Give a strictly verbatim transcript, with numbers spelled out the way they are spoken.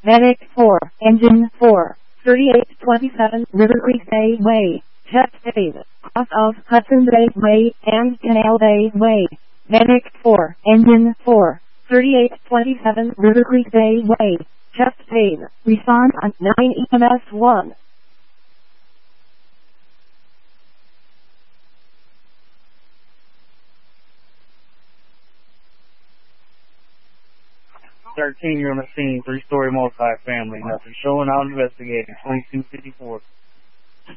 Medic four, Engine four, thirty-eight twenty-seven River Creek Bay Way, Chest Phase, cross of Hudson Bay Way and Canal Bay Way. Medic four, Engine four, thirty-eight twenty-seven River Creek Bay Way, Chest Phase, respond on nine E M S one. thirteen, you're on the scene, three-story multi-family. Nothing showing, out investigating. twenty-two fifty-four.